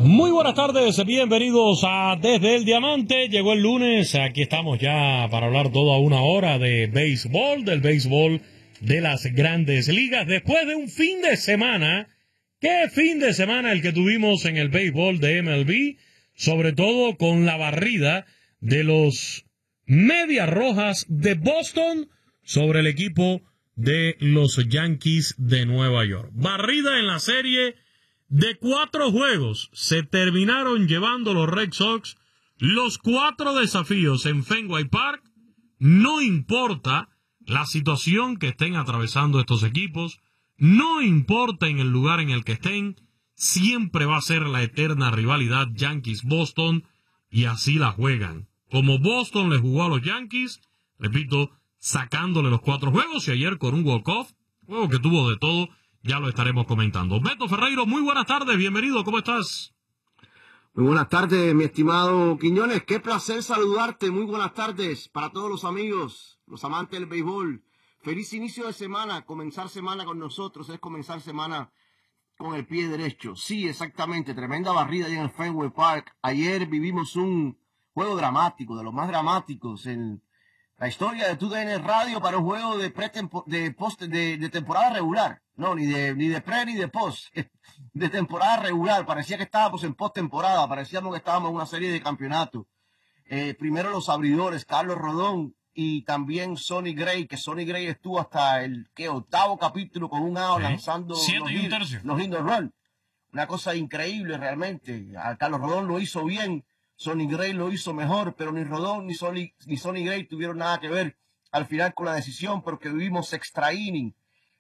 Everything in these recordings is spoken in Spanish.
Muy buenas tardes, bienvenidos a Desde el Diamante. Llegó el lunes, aquí estamos ya para hablar toda una hora de béisbol, del béisbol de las grandes ligas. Después de un fin de semana, ¿qué fin de semana el que tuvimos en el béisbol de MLB? Sobre todo con la barrida de los Medias Rojas de Boston sobre el equipo de los Yankees de Nueva York. Barrida en la serie de 4 juegos. Se terminaron llevando los Red Sox los 4 desafíos en Fenway Park. No importa la situación que estén atravesando estos equipos, no importa en el lugar en el que estén, siempre va a ser la eterna rivalidad Yankees-Boston, y así la juegan. Como Boston le jugó a los Yankees, repito, sacándole los 4 juegos, y ayer con un walk-off, juego que tuvo de todo. Ya lo estaremos comentando. Beto Ferreiro, muy buenas tardes, bienvenido, ¿cómo estás? Muy buenas tardes, mi estimado Quiñones. Qué placer saludarte. Muy buenas tardes para todos los amigos, los amantes del béisbol. Feliz inicio de semana. Comenzar semana con nosotros es comenzar semana con el pie derecho. Sí, exactamente. Tremenda barrida ahí en el Fenway Park. Ayer vivimos un juego dramático, de los más dramáticos en la historia de TUDN Radio para un juego de temporada regular. No, ni de pre ni de post. De temporada regular. Parecía que estábamos en postemporada. Parecíamos que estábamos en una serie de campeonatos. Primero los abridores, Carlos Rodón y también Sonny Gray, que Sonny Gray estuvo hasta el 8º capítulo con un out lanzando los hit and run. Una cosa increíble realmente. A Carlos Rodón lo hizo bien. Sonny Gray lo hizo mejor, pero ni Rodón ni Sonny Gray tuvieron nada que ver al final con la decisión, porque vivimos extra inning.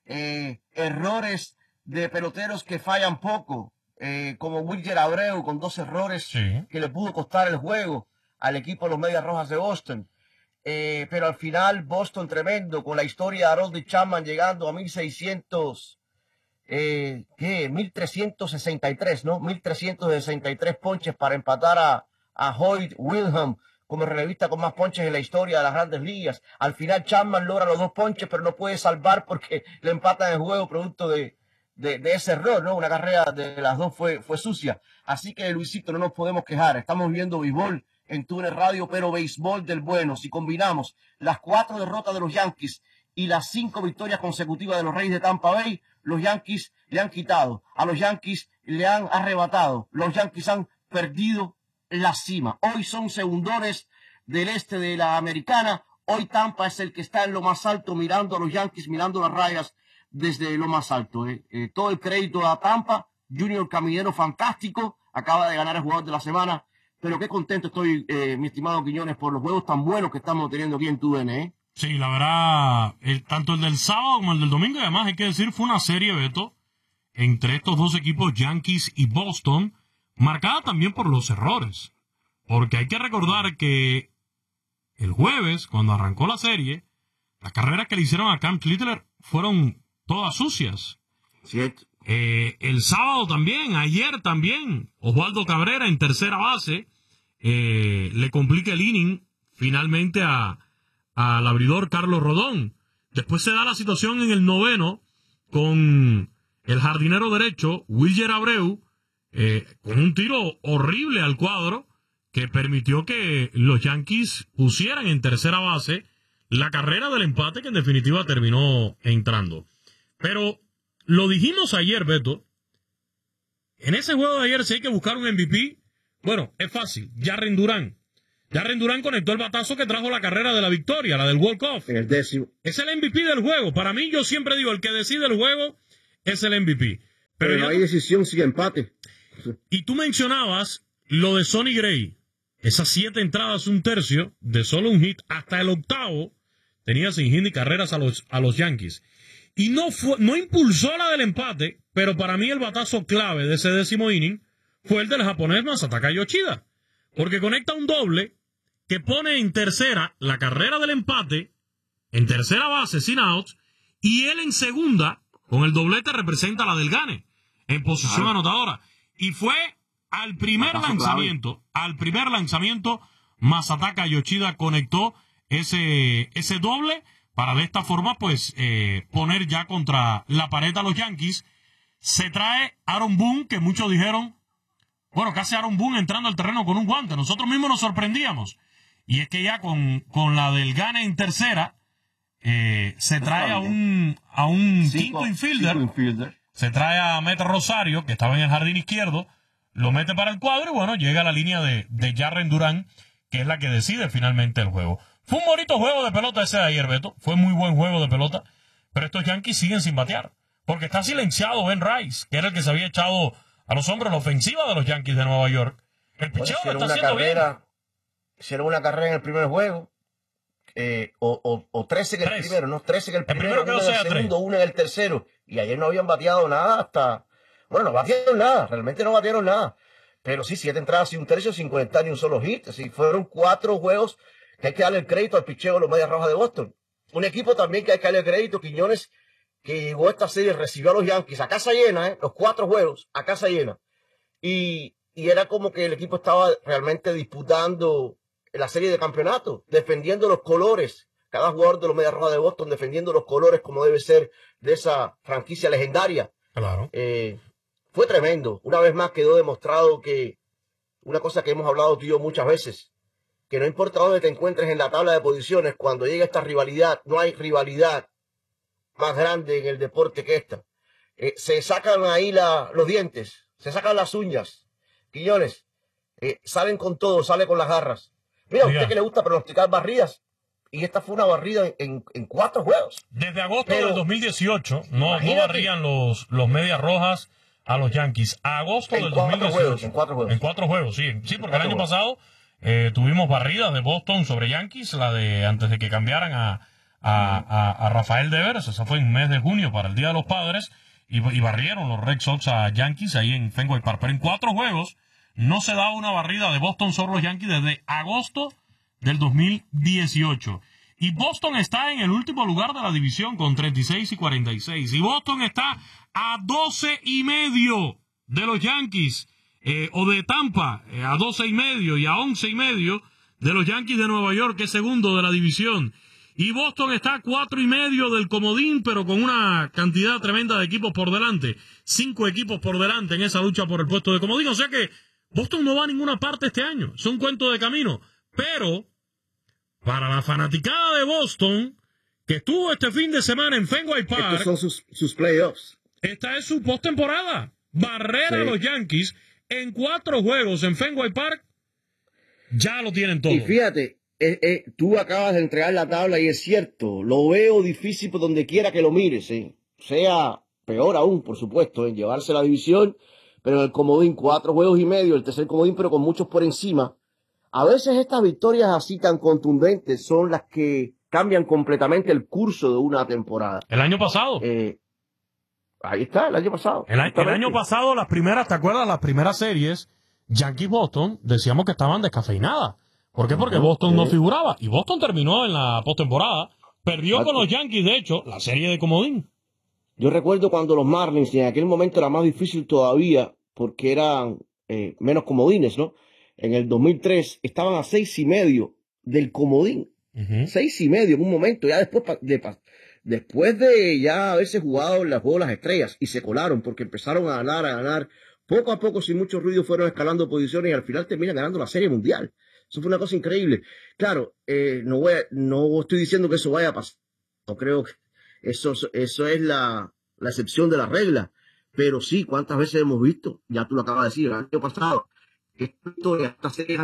Errores de peloteros que fallan poco, como Wilyer Abreu con 2 errores que le pudo costar el juego al equipo de los Medias Rojas de Boston. Pero al final Boston tremendo, con la historia de Aroldis Chapman llegando a 1363, ¿no? 1363 ponches para empatar a Hoyt Wilhelm como relevista con más ponches en la historia de las grandes ligas. Al final Chapman logra los 2 ponches, pero no puede salvar porque le empatan el juego producto de ese error, ¿no? Una carrera de las 2 fue sucia. Así que, Luisito, no nos podemos quejar. Estamos viendo béisbol en TUDN Radio, pero béisbol del bueno. Si combinamos las 4 derrotas de los Yankees y las 5 victorias consecutivas de los Reyes de Tampa Bay, los Yankees le han quitado, a los Yankees le han arrebatado, los Yankees han perdido la cima. Hoy son segundores del este de la Americana. Hoy Tampa es el que está en lo más alto, mirando a los Yankees, mirando las rayas desde lo más alto. Todo el crédito a Tampa. Junior Caminero, fantástico, acaba de ganar el jugador de la semana. Pero qué contento estoy, mi estimado Quiñones, por los juegos tan buenos que estamos teniendo aquí en TUDN. Sí, la verdad, tanto el del sábado como el del domingo, y además hay que decir, fue una serie, Beto, entre estos dos equipos, Yankees y Boston, marcada también por los errores. Porque hay que recordar que el jueves, cuando arrancó la serie, las carreras que le hicieron a Cam Littler fueron todas sucias. Cierto. El sábado también, ayer también, Osvaldo Cabrera en tercera base le complica el inning finalmente al abridor Carlos Rodón. Después se da la situación en el noveno con el jardinero derecho Wilyer Abreu, con un tiro horrible al cuadro que permitió que los Yankees pusieran en tercera base la carrera del empate, que en definitiva terminó entrando. Pero lo dijimos ayer, Beto, en ese juego de ayer, si hay que buscar un MVP, bueno, es fácil, Jarren Durán. Jarren Durán conectó el batazo que trajo la carrera de la victoria, la del walk-off. En el 10º. Es el MVP del juego. Para mí, yo siempre digo, el que decide el juego es el MVP. Pero no hay decisión sin empate. Y tú mencionabas lo de Sonny Gray. Esas 7 entradas, 1/3, de solo un hit, hasta el 8º, tenía sin hit ni carreras a los Yankees. Y no impulsó la del empate, pero para mí el batazo clave de ese 10º inning fue el del japonés Masataka Yoshida. Porque conecta un doble que pone en tercera la carrera del empate, en tercera base sin outs, y él en segunda, con el doblete, representa la del gane, en posición anotadora. Y fue al primer lanzamiento, Masataka Yoshida conectó ese doble para de esta forma, pues, poner ya contra la pared a los Yankees. Se trae Aaron Boone, que muchos dijeron, bueno, casi Aaron Boone entrando al terreno con un guante. Nosotros mismos nos sorprendíamos. Y es que ya con la del Gane en tercera, se trae a un quinto infielder. Se trae a Mete Rosario, que estaba en el jardín izquierdo, lo mete para el cuadro y bueno, llega a la línea de Jarren Duran, que es la que decide finalmente el juego. Fue un bonito juego de pelota ese de ayer, Beto. Fue muy buen juego de pelota. Pero estos Yankees siguen sin batear. Porque está silenciado Ben Rice, que era el que se había echado a los hombros la ofensiva de los Yankees de Nueva York. El picheo lo está haciendo bien. Hicieron una carrera en el primer juego. O 13 en el primero, ¿no? 13 en el primero, uno en el segundo, uno en el tercero. Y ayer no habían bateado nada hasta... Bueno, no batearon nada, realmente no batearon nada. Pero sí, 7 entradas y un tercio, 50 ni un solo hit. Así fueron 4 juegos que hay que darle el crédito al picheo de los Medias Rojas de Boston. Un equipo también que hay que darle el crédito, Quiñones, que llegó a esta serie, recibió a los Yankees a casa llena, los 4 juegos a casa llena. Y era como que el equipo estaba realmente disputando la serie de campeonato, defendiendo los colores. Cada jugador de los Medias Rojas de Boston defendiendo los colores como debe ser de esa franquicia legendaria. Claro. Fue tremendo. Una vez más quedó demostrado que una cosa que hemos hablado tú y yo muchas veces, que no importa dónde te encuentres en la tabla de posiciones, cuando llega esta rivalidad, no hay rivalidad más grande en el deporte que esta. Se sacan ahí los dientes, se sacan las uñas. Quiñones, salen con todo, sale con las garras. Mira, a usted que le gusta pronosticar barridas, y esta fue una barrida en 4 juegos. Desde agosto del 2018 no barrían los Medias Rojas a los Yankees. Agosto del 2018. En 4 juegos. En 4 juegos, sí. Sí, porque el año pasado tuvimos barridas de Boston sobre Yankees, la de antes de que cambiaran a Rafael Devers. Esa fue en el mes de junio para el Día de los Padres. Y barrieron los Red Sox a Yankees ahí en Fenway Park. Pero en 4 juegos no se daba una barrida de Boston sobre los Yankees desde agosto del 2018. Y Boston está en el último lugar de la división con 36 y 46. Y Boston está a 12 y medio de los Yankees, o de Tampa, a 12 y medio y a 11 y medio de los Yankees de Nueva York, que es segundo de la división. Y Boston está a 4 y medio del comodín, pero con una cantidad tremenda de equipos por delante. 5 equipos por delante en esa lucha por el puesto de comodín. O sea que Boston no va a ninguna parte este año. Es un cuento de camino. Pero para la fanaticada de Boston, que estuvo este fin de semana en Fenway Park... Estos son sus playoffs. Esta es su postemporada. Barrer a los Yankees en 4 juegos en Fenway Park, ya lo tienen todo. Y fíjate, tú acabas de entregar la tabla y es cierto, lo veo difícil por donde quiera que lo mires. Sea peor aún, por supuesto, en llevarse la división, pero en el comodín 4 juegos y medio, el tercer comodín, pero con muchos por encima. A veces estas victorias así tan contundentes son las que cambian completamente el curso de una temporada. El año pasado. Ahí está, el año pasado. El año pasado, las primeras, ¿te acuerdas? Las primeras series, Yankees-Boston, decíamos que estaban descafeinadas. ¿Por qué? Porque Boston no figuraba. Y Boston terminó en la postemporada. Perdió con los Yankees, de hecho, la serie de comodín. Yo recuerdo cuando los Marlins, en aquel momento era más difícil todavía, porque eran menos comodines, ¿no? En el 2003 estaban a 6 y medio del comodín. 6 y medio en un momento. Ya después de ya haberse jugado el juego de las estrellas y se colaron porque empezaron a ganar. Poco a poco, sin mucho ruido, fueron escalando posiciones y al final terminan ganando la Serie Mundial. Eso fue una cosa increíble. Claro, no estoy diciendo que eso vaya a pasar. No creo que eso es la excepción de la regla. Pero sí, ¿cuántas veces hemos visto? Ya tú lo acabas de decir, el año pasado. Esto de esta serie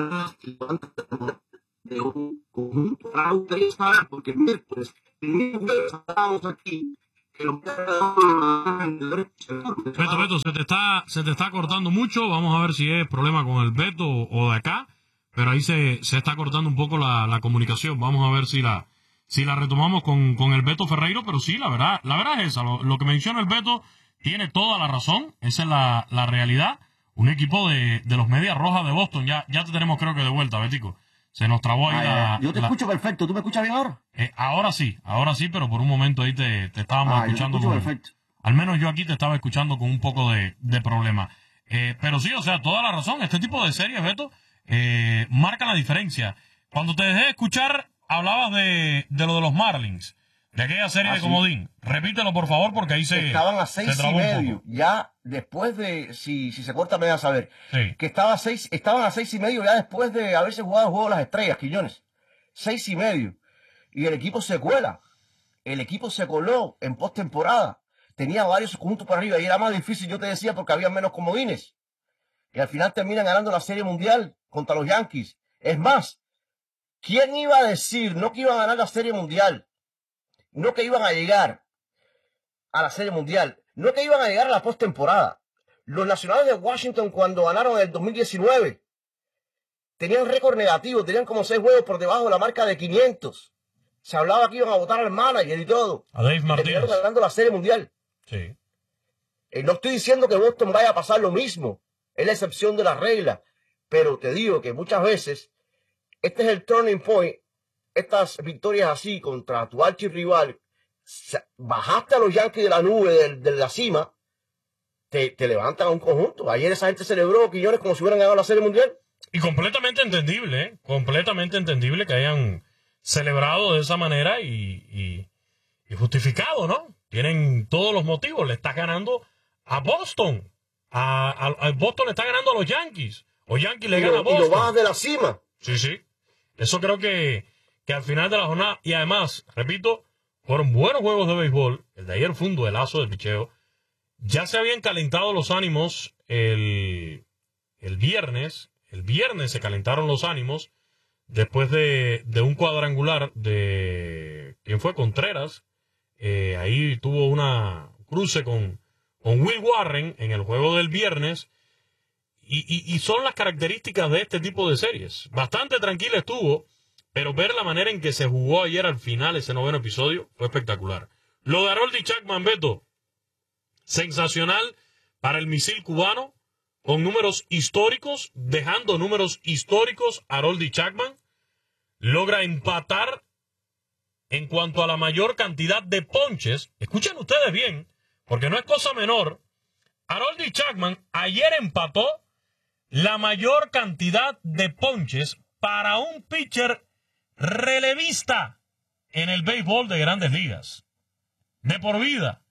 de un conjunto porque el miércoles estábamos aquí. Beto, se te está cortando mucho. Vamos a ver si es problema con el Beto o de acá. Pero ahí se está cortando un poco la comunicación. Vamos a ver si la retomamos con el Beto Ferreiro. Pero sí, la verdad es esa. Lo que menciona el Beto tiene toda la razón. Esa es la realidad. Un equipo de los Medias Rojas de Boston. Ya te tenemos, creo que de vuelta, Betico. Se nos trabó ahí yo te escucho perfecto. ¿Tú me escuchas bien ahora? Ahora sí, pero por un momento ahí te estábamos escuchando. Yo te escucho perfecto. Al menos yo aquí te estaba escuchando con un poco de problema. Pero sí, o sea, toda la razón. Este tipo de series, Beto, marcan la diferencia. Cuando te dejé de escuchar, hablabas de lo de los Marlins. De aquella serie de comodín. Repítelo, por favor, porque ahí estaban a 6,5. Ya después de, si se corta me vas a saber. Sí. Que estaban a 6,5 ya después de haberse jugado el juego de las estrellas, Quiñones. 6,5. Y el equipo se cuela. El equipo se coló en postemporada. Tenía varios puntos para arriba y era más difícil, yo te decía, porque había menos comodines. Y al final terminan ganando la Serie Mundial contra los Yankees. Es más, ¿quién iba a decir no que iban a ganar la Serie Mundial? No que iban a llegar a la Serie Mundial. No que iban a llegar a la postemporada. Los Nacionales de Washington, cuando ganaron en el 2019, tenían récord negativo. Tenían como 6 juegos por debajo de la marca de 500. Se hablaba que iban a votar al manager y todo. A Dave Martínez. Terminaron ganando la Serie Mundial. Sí. No estoy diciendo que Boston vaya a pasar lo mismo. Es la excepción de la regla. Pero te digo que muchas veces este es el turning point. Estas victorias así contra tu archirrival, bajaste a los Yankees de la nube, de la cima, te levantan a un conjunto. Ayer esa gente celebró, Quiñones, como si hubieran ganado la Serie Mundial. Y completamente entendible, ¿eh? Completamente entendible que hayan celebrado de esa manera y justificado, ¿no? Tienen todos los motivos. Le estás ganando a Boston. A Boston le está ganando a los Yankees. O Yankees le gana a Boston. Y lo bajas de la cima. Sí, sí. Eso creo que al final de la jornada, y además, repito, fueron buenos juegos de béisbol. El de ayer fue un duelazo de picheo. Ya se habían calentado los ánimos el viernes. El viernes se calentaron los ánimos después de un cuadrangular de... ¿Quién fue? Contreras. Ahí tuvo una cruce con Will Warren en el juego del viernes. Y son las características de este tipo de series. Bastante tranquila estuvo, pero ver la manera en que se jugó ayer al final ese 9º episodio fue espectacular. Lo de Aroldis Chapman, Beto, sensacional para el misil cubano, con números históricos, dejando números históricos. Aroldis Chapman logra empatar en cuanto a la mayor cantidad de ponches. Escuchen ustedes bien, porque no es cosa menor. Aroldis Chapman ayer empató la mayor cantidad de ponches para un pitcher relevista en el béisbol de Grandes Ligas. De por vida.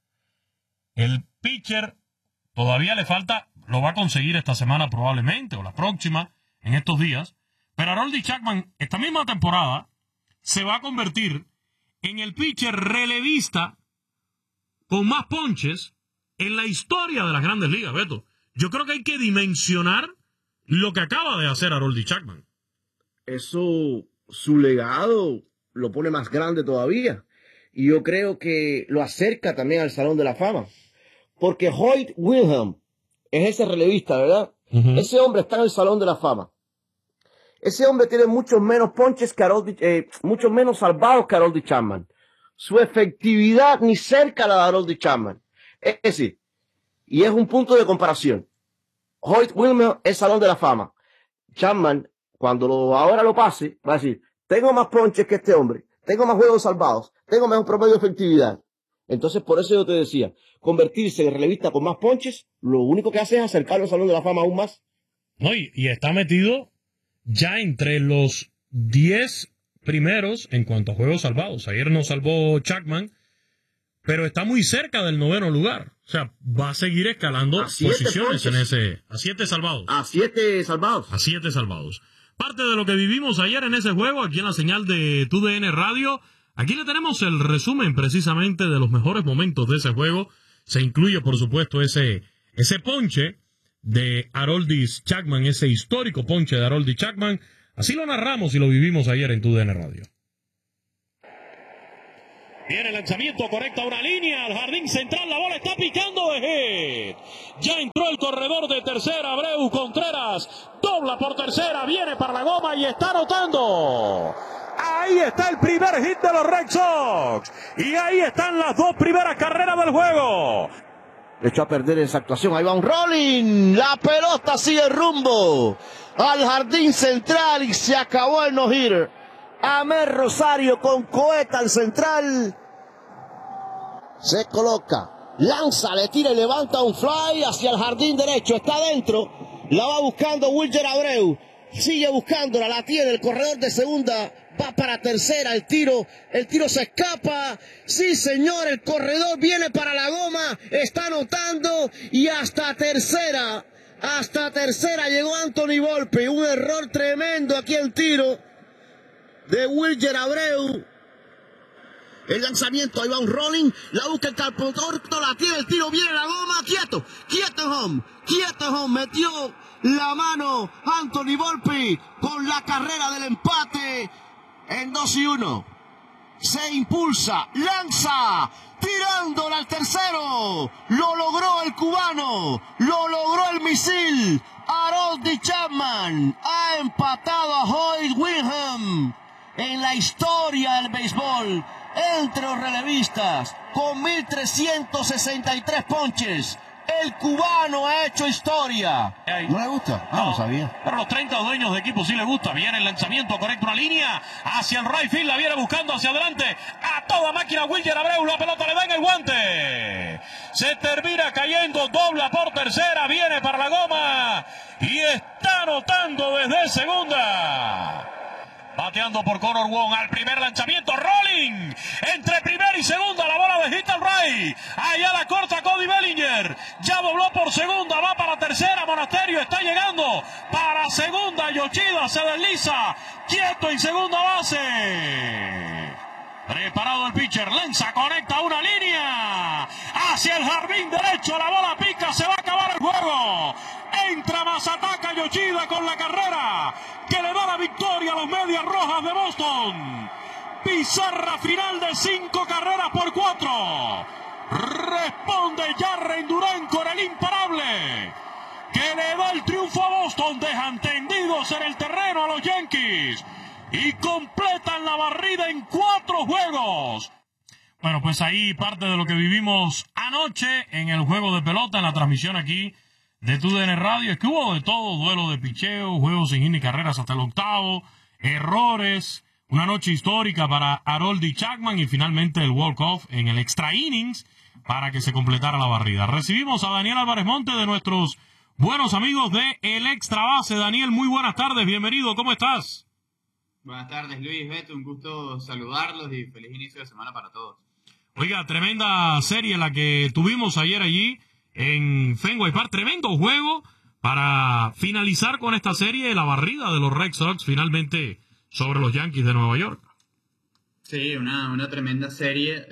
El pitcher todavía le falta, lo va a conseguir esta semana probablemente, o la próxima, en estos días. Pero Aroldis Chapman, esta misma temporada, se va a convertir en el pitcher relevista con más ponches en la historia de las Grandes Ligas, Beto. Yo creo que hay que dimensionar lo que acaba de hacer Aroldis Chapman. Eso, su legado lo pone más grande todavía. Y yo creo que lo acerca también al Salón de la Fama. Porque Hoyt Wilhelm es ese relevista, ¿verdad? Ese hombre está en el Salón de la Fama. Ese hombre tiene muchos menos ponches que muchos menos salvados que Aroldis Chapman. Su efectividad ni cerca a la de Aroldis Chapman. Es decir, y es un punto de comparación. Hoyt Wilhelm es Salón de la Fama. Chapman, cuando ahora lo pase, va a decir, tengo más ponches que este hombre, tengo más juegos salvados, tengo mejor promedio de efectividad. Entonces, por eso yo te decía, convertirse en relevista con más ponches, lo único que hace es acercarlo al Salón de la Fama aún más. No, y está metido ya entre los 10 primeros en cuanto a juegos salvados. Ayer nos salvó Chapman, pero está muy cerca del 9º lugar. O sea, va a seguir escalando posiciones en ese... A 7 salvados. A 7 salvados. A 7 salvados. Parte de lo que vivimos ayer en ese juego, aquí en la señal de TUDN Radio. Aquí le tenemos el resumen precisamente de los mejores momentos de ese juego. Se incluye, por supuesto, ese ponche de Aroldis Chapman, ese histórico ponche de Aroldis Chapman. Así lo narramos y lo vivimos ayer en TUDN Radio. Viene el lanzamiento, conecta una línea al jardín central, la bola está picando de hit. Ya entró el corredor de tercera, Abreu Contreras, dobla por tercera, viene para la goma y está anotando. Ahí está el primer hit de los Red Sox. Y ahí están las 2 primeras carreras del juego. Le echó a perder esa actuación, ahí va un rolling, la pelota sigue rumbo al jardín central y se acabó el no-hitter. Amer Rosario con cohete al central. Se coloca, lanza, le tira y levanta un fly hacia el jardín derecho. Está adentro, la va buscando Wilyer Abreu. sigue buscándola, la tiene el corredor de segunda, va para tercera, el tiro se escapa, sí señor, el corredor viene para la goma, está anotando y hasta tercera llegó Anthony Volpe, un error tremendo aquí el tiro de Wilger Abreu. El lanzamiento, ahí va un rolling, la busca el campocorto, la tiene, el tiro viene la goma, quieto home, metió la mano Anthony Volpe con la carrera del empate en 2-1. Se impulsa, lanza, tirándola al tercero, lo logró el cubano, lo logró el misil, Aroldis Chapman ha empatado a Hoyt Wilhelm en la historia del béisbol entre los relevistas con 1.363 ponches. El cubano ha hecho historia. ¿No le gusta? No, no sabía. Pero los 30 dueños de equipo sí les gusta. Viene el lanzamiento correcto, una línea hacia el right field, la viene buscando hacia adelante. A toda máquina Wilger Abreu, la pelota le da en el guante. Se termina cayendo, dobla por tercera, viene para la goma y está anotando desde segunda. Bateando por Connor Wong al primer lanzamiento, rolling entre primera y segunda, la bola de hit al right, allá la corta Cody Bellinger, ya dobló por segunda, va para tercera, Monasterio está llegando para segunda, Yoshida se desliza, quieto en segunda base, preparado el pitcher, lanza, conecta una línea, hacia el jardín derecho, la bola pica, se va a acabar el juego. Entra Masataka Yoshida con la carrera que le da la victoria a los Medias Rojas de Boston. Pizarra final de 5 carreras por 4. Responde Jarren Duran con el imparable que le da el triunfo a Boston. Dejan tendidos en el terreno a los Yankees y completan la barrida en 4 juegos. Bueno, pues ahí parte de lo que vivimos anoche en el juego de pelota, en la transmisión aquí de TUDN Radio. Es que hubo de todo, duelo de picheo, juegos sin hit ni carreras hasta el octavo, errores, una noche histórica para Aroldis Chapman y finalmente el walk-off en el extra innings para que se completara la barrida. Recibimos a Daniel Álvarez Monte de nuestros buenos amigos de El Extra Base. Daniel, muy buenas tardes, bienvenido, ¿cómo estás? Buenas tardes, Luis, Beto, un gusto saludarlos y feliz inicio de semana para todos. Oiga, tremenda serie la que tuvimos ayer allí en Fenway Park, tremendo juego para finalizar con esta serie la barrida de los Red Sox finalmente sobre los Yankees de Nueva York. Sí, una tremenda serie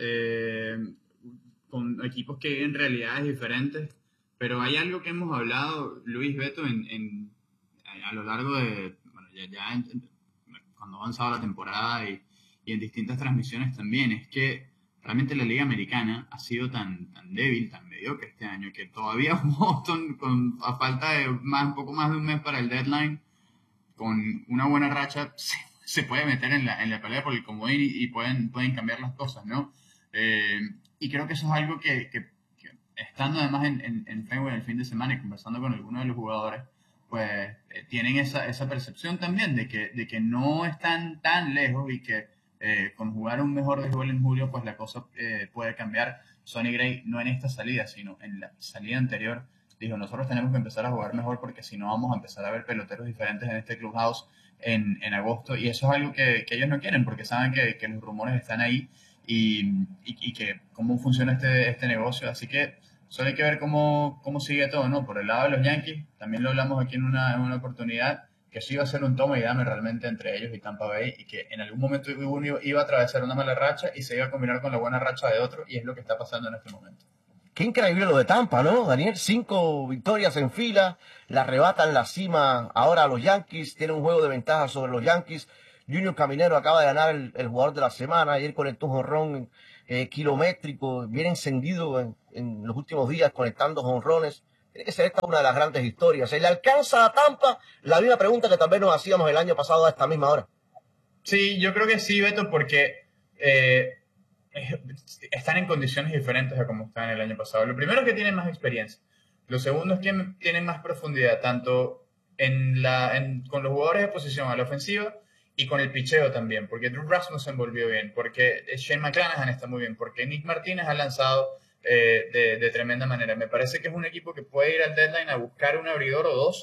con equipos que viven realidades diferentes, pero hay algo que hemos hablado, Luis, Beto, a lo largo de, bueno, cuando ha avanzado la temporada y en distintas transmisiones también, es que realmente la Liga Americana ha sido tan débil, tan mediocre este año, que todavía Boston, a falta de un poco más de un mes para el deadline, con una buena racha, se puede meter en la pelea por el comodín y pueden cambiar las cosas, ¿no? Y creo que eso es algo que estando además en Fenway el fin de semana y conversando con algunos de los jugadores, pues tienen esa percepción también de que no están tan lejos y que con jugar un mejor béisbol en julio, pues la cosa puede cambiar. Sonny Gray, no en esta salida, sino en la salida anterior, dijo, nosotros tenemos que empezar a jugar mejor porque si no vamos a empezar a ver peloteros diferentes en este clubhouse en agosto, y eso es algo que ellos no quieren porque saben que los rumores están ahí y que cómo funciona este negocio, así que solo hay que ver cómo sigue todo, ¿no? Por el lado de los Yankees, también lo hablamos aquí en una oportunidad, que sí iba a ser un toma y dame realmente entre ellos y Tampa Bay, y que en algún momento uno iba a atravesar una mala racha y se iba a combinar con la buena racha de otro, y es lo que está pasando en este momento. Qué increíble lo de Tampa, ¿no, Daniel? 5 victorias en fila, la arrebatan la cima ahora a los Yankees, tiene un juego de ventaja sobre los Yankees. Junior Caminero acaba de ganar el jugador de la semana, ayer conectó un jonrón kilométrico, bien encendido en los últimos días conectando jonrones. Tiene que ser esta una de las grandes historias. ¿Se le alcanza a Tampa? La misma pregunta que tal vez nos hacíamos el año pasado a esta misma hora. Sí, yo creo que sí, Beto, porque están en condiciones diferentes a como estaban el año pasado. Lo primero es que tienen más experiencia. Lo segundo es que tienen más profundidad, tanto con los jugadores de posición a la ofensiva y con el picheo también, porque Drew Rasmussen volvió bien, porque Shane McClanahan está muy bien, porque Nick Martínez ha lanzado de tremenda manera. Me parece que es un equipo que puede ir al deadline a buscar un abridor o dos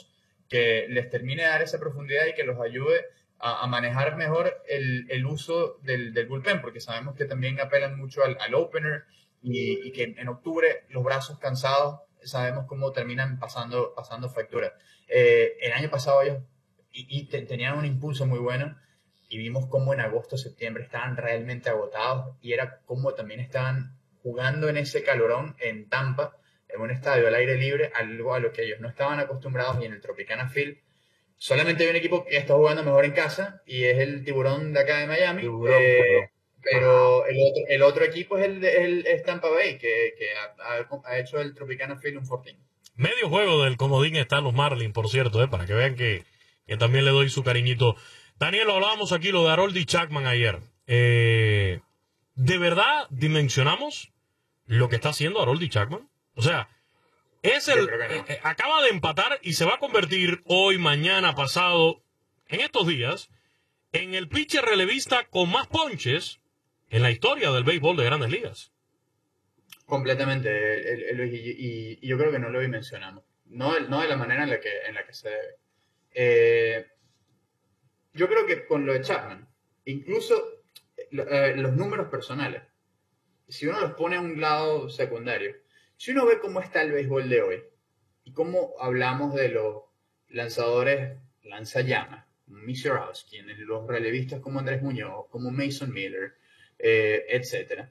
que les termine de dar esa profundidad y que los ayude a manejar mejor el uso del bullpen, porque sabemos que también apelan mucho al opener y que en octubre los brazos cansados sabemos cómo terminan pasando factura. El año pasado ellos tenían un impulso muy bueno y vimos cómo en agosto, septiembre estaban realmente agotados y era cómo también estaban jugando en ese calorón en Tampa, en un estadio al aire libre, algo a lo que ellos no estaban acostumbrados, y en el Tropicana Field solamente hay un equipo que está jugando mejor en casa y es el Tiburón de acá de Miami. Pero el otro equipo es el Tampa Bay, que ha hecho el Tropicana Field un fortín. Medio juego del comodín están los Marlins, por cierto, para que vean que también le doy su cariñito. Daniel, lo hablábamos aquí, lo de Aroldis Chapman ayer. ¿De verdad dimensionamos lo que está haciendo Aroldis Chapman? O sea, acaba de empatar y se va a convertir hoy, mañana, pasado, en estos días, en el pitcher relevista con más ponches en la historia del béisbol de Grandes Ligas. Completamente, y yo creo que no lo dimensionamos. No de la manera en la que se debe. Yo creo que con lo de Chapman, incluso los números personales, si uno los pone a un lado secundario, si uno ve cómo está el béisbol de hoy y cómo hablamos de los lanzadores lanzallamas, como Misiorowski, los relevistas como Andrés Muñoz, como Mason Miller, etc.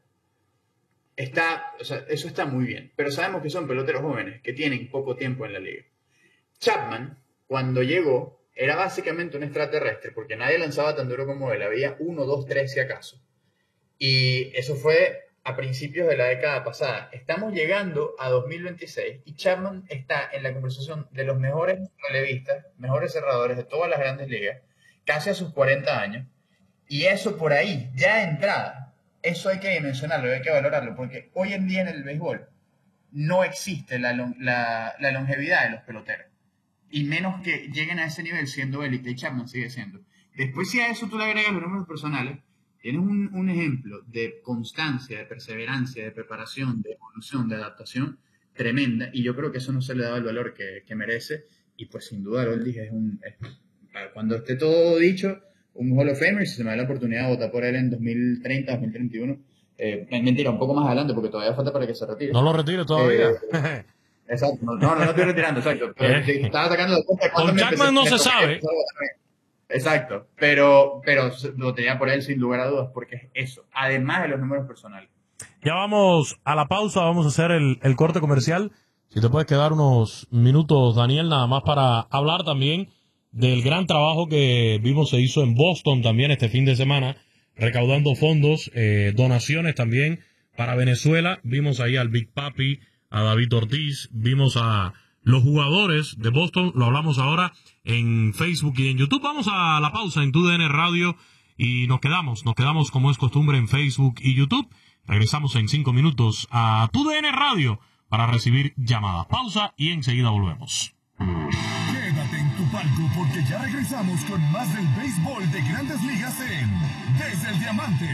Eso está muy bien, pero sabemos que son peloteros jóvenes que tienen poco tiempo en la liga. Chapman, cuando llegó, era básicamente un extraterrestre, porque nadie lanzaba tan duro como él, había 1, 2, 3 si acaso. Y eso fue a principios de la década pasada. Estamos llegando a 2026 y Chapman está en la conversación de los mejores relevistas, mejores cerradores de todas las grandes ligas, casi a sus 40 años. Y eso por ahí, ya de entrada, eso hay que dimensionarlo, hay que valorarlo, porque hoy en día en el béisbol no existe la longevidad de los peloteros. Y menos que lleguen a ese nivel siendo élite, y Chapman sigue siendo. Después, si a eso tú le agregas los números personales, tienes un ejemplo de constancia, de perseverancia, de preparación, de evolución, de adaptación tremenda, y yo creo que eso no se le da el valor que merece, y pues sin duda Aroldis cuando esté todo dicho, un Hall of Famer, y si se me da la oportunidad de votar por él en 2030, 2031, mentira, un poco más adelante, porque todavía falta para que se retire. No lo retire todavía. Exacto, no estoy retirando, exacto. Pero estaba sacando de cuenta cuando con Chapman no se sabe. Exacto, pero lo tenía por él sin lugar a dudas, porque es eso, además de los números personales. Ya vamos a la pausa, vamos a hacer el corte comercial. Si te puedes quedar unos minutos, Daniel, nada más para hablar también del gran trabajo que vimos se hizo en Boston también este fin de semana, recaudando fondos, donaciones también para Venezuela. Vimos ahí al Big Papi, a David Ortiz, vimos a los jugadores de Boston, lo hablamos ahora en Facebook y en YouTube. Vamos a la pausa en TUDN Radio y nos quedamos como es costumbre en Facebook y YouTube. Regresamos en 5 minutos a TUDN Radio para recibir llamadas. Pausa y enseguida volvemos. Quédate en tu palco porque ya regresamos con más del béisbol de Grandes Ligas en Desde el Diamante.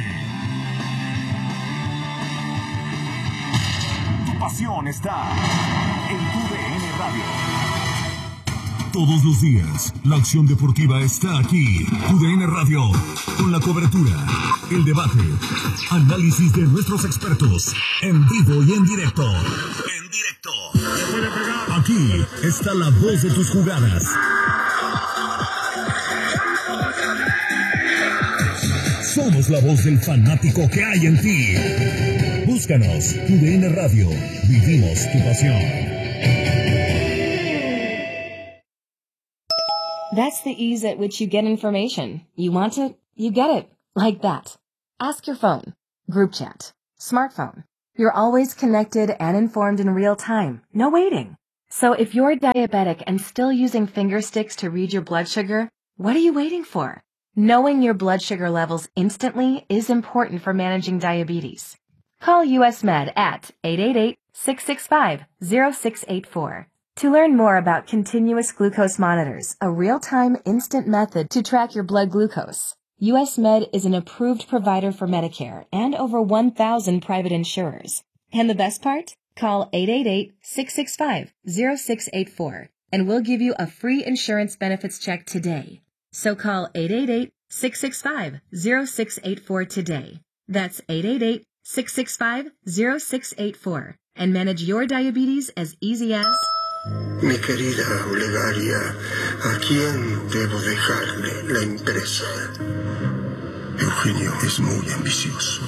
Tu pasión está en TUDN Radio. Todos los días, la acción deportiva está aquí. TUDN Radio, con la cobertura, el debate, análisis de nuestros expertos, en vivo y en directo. Aquí está la voz de tus jugadas. Somos la voz del fanático que hay en ti. Búscanos, TUDN Radio. Vivimos tu pasión. That's the ease at which you get information. You want it, you get it. Like that. Ask your phone. Group chat. Smartphone. You're always connected and informed in real time. No waiting. So if you're diabetic and still using finger sticks to read your blood sugar, what are you waiting for? Knowing your blood sugar levels instantly is important for managing diabetes. Call US Med at 888-665-0684. To learn more about continuous glucose monitors, a real-time instant method to track your blood glucose, US Med is an approved provider for Medicare and over 1,000 private insurers. And the best part? Call 888-665-0684. and we'll give you a free insurance benefits check today. So call 888-665-0684 today. That's 888-665-0684 and manage your diabetes as easy as... Mi querida Olegaria, ¿a quién debo dejarle la empresa? Eugenio es muy ambicioso.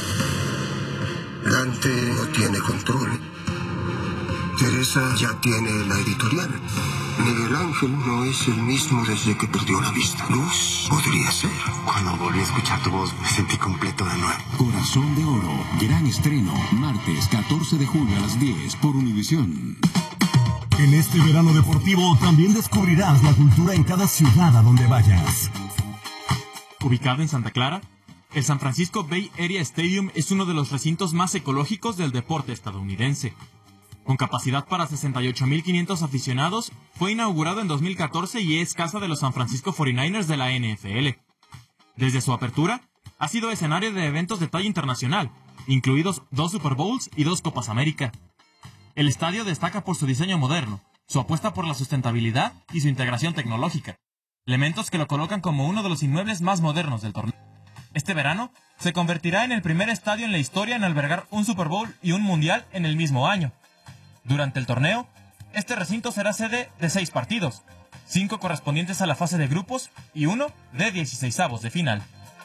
Dante no tiene control. Teresa ya tiene la editorial. Miguel Ángel no es el mismo desde que perdió la vista. Luz podría ser. Cuando volví a escuchar tu voz, me sentí completo de nuevo. Corazón de Oro, gran estreno, martes 14 de julio a las 10 por Univisión. En este verano deportivo también descubrirás la cultura en cada ciudad a donde vayas. Ubicado en Santa Clara, el San Francisco Bay Area Stadium es uno de los recintos más ecológicos del deporte estadounidense. Con capacidad para 68,500 aficionados, fue inaugurado en 2014 y es casa de los San Francisco 49ers de la NFL. Desde su apertura, ha sido escenario de eventos de talla internacional, incluidos 2 Super Bowls y 2 Copas América. El estadio destaca por su diseño moderno, su apuesta por la sustentabilidad y su integración tecnológica, elementos que lo colocan como uno de los inmuebles más modernos del torneo. Este verano, se convertirá en el primer estadio en la historia en albergar un Super Bowl y un Mundial en el mismo año. Durante el torneo, este recinto será sede de 6 partidos, 5 correspondientes a la fase de grupos y 1 de 16avos de final.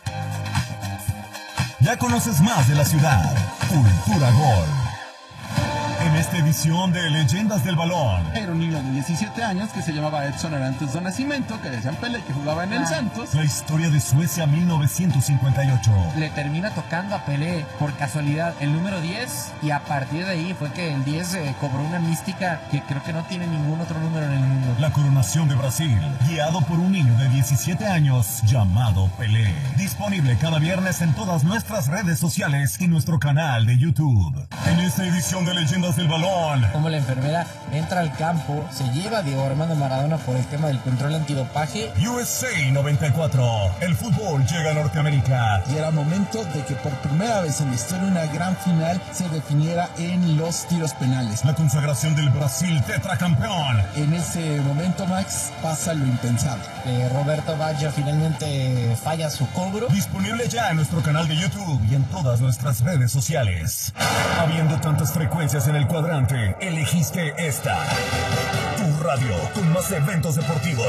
Ya conoces más de la ciudad. Cultura Gol. En esta edición de Leyendas del Balón. Era un niño de 17 años que se llamaba Edson Arantes do Nascimento, que decían Pelé, que jugaba en el Santos. La historia de Suecia 1958. Le termina tocando a Pelé por casualidad el número 10 y a partir de ahí fue que el 10 cobró una mística que creo que no tiene ningún otro número en el mundo. La coronación de Brasil, guiado por un niño de 17 años llamado Pelé. Disponible cada viernes en todas nuestras redes sociales y nuestro canal de YouTube. En esta edición de Leyendas del Balón. Como la enfermera entra al campo, se lleva a Diego Armando Maradona por el tema del control antidopaje. USA 94. El fútbol llega a Norteamérica. Y era momento de que por primera vez en la historia una gran final se definiera en los tiros penales. La consagración del Brasil tetracampeón. En ese momento, Max, pasa lo impensable. Roberto Baggio finalmente falla su cobro. Disponible ya en nuestro canal de YouTube y en todas nuestras redes sociales. Habiendo tantas frecuencias en el cuadrante, elegiste esta. Tu radio con más eventos deportivos.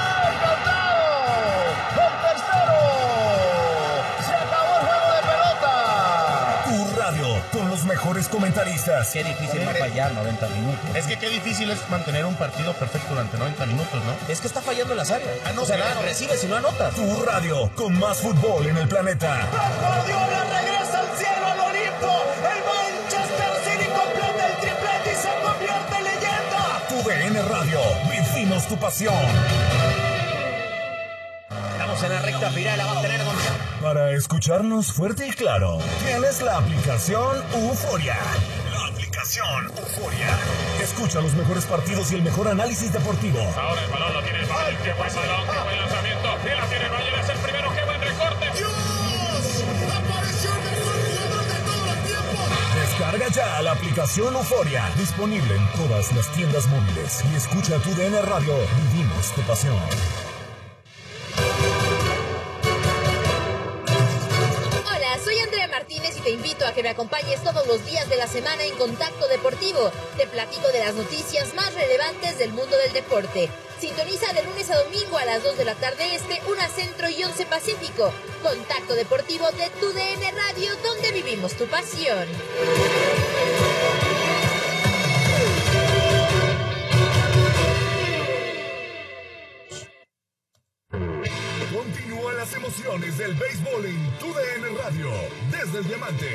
¡El tercero! ¡Se acabó el juego de pelota! Tu radio con los mejores comentaristas. Qué difícil va a fallar 90 minutos. Es que qué difícil es mantener un partido perfecto durante 90 minutos, ¿no? Es que está fallando en las áreas. No, o sea, claro, recibes y no anotas. Tu radio con más fútbol en el planeta. Guardiola regresa al cielo, al Olimpo. El Manchester City completa el triplete y se convierte en leyenda. Tu DN Radio, vivimos tu pasión. Estamos en la recta final, la va a tener Gonzalo. Para escucharnos fuerte y claro, tienes la aplicación Euforia. La aplicación Euforia. Escucha los mejores partidos y el mejor análisis deportivo. Ahora el balón lo tiene el Bayern, que pasa adelante, buen lanzamiento. Y la tiene el Bayern, es el primero, que buen recorte. ¡Dios! ¡Apareció el mejor jugador de todos los tiempos! Descarga ya la aplicación Euforia. Disponible en todas las tiendas móviles. Y escucha tu DN Radio. Vivimos tu pasión. Martínez y te invito a que me acompañes todos los días de la semana en Contacto Deportivo. Te platico de las noticias más relevantes del mundo del deporte. Sintoniza de lunes a domingo a las 2 de la tarde este, 1 centro y 11 pacífico. Contacto Deportivo de tu DN Radio, donde vivimos tu pasión. Continúan las emociones del béisbol en tu DN Radio, desde el Diamante.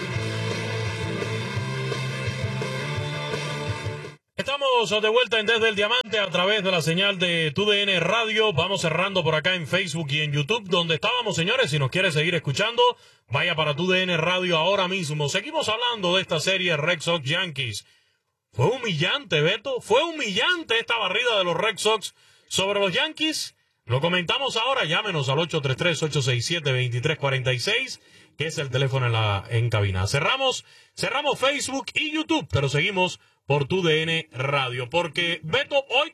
Estamos de vuelta en Desde el Diamante a través de la señal de TUDN Radio. Vamos cerrando por acá en Facebook y en YouTube, donde estábamos, señores. Si nos quiere seguir escuchando, vaya para TUDN Radio ahora mismo. Seguimos hablando de esta serie Red Sox Yankees. Fue humillante, Beto. Fue humillante esta barrida de los Red Sox sobre los Yankees. Lo comentamos ahora. Llámenos al 833-867-2346, que es el teléfono en cabina. Cerramos Facebook y YouTube, pero seguimos por TUDN Radio. Porque, Beto, hoy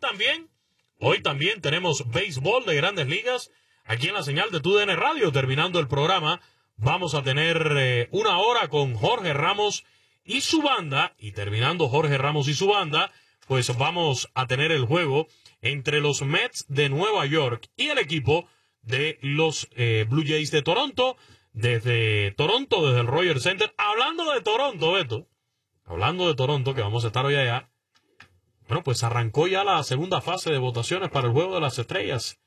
también tenemos béisbol de Grandes Ligas aquí en la señal de TUDN Radio. Terminando el programa, vamos a tener una hora con Jorge Ramos y su banda. Y terminando Jorge Ramos y su banda, pues vamos a tener el juego entre los Mets de Nueva York y el equipo de los Blue Jays de Toronto. Desde Toronto, desde el Rogers Center. Hablando de Toronto, Beto. Hablando de Toronto, que vamos a estar hoy allá. Bueno, pues arrancó ya la segunda fase de votaciones para el Juego de las Estrellas.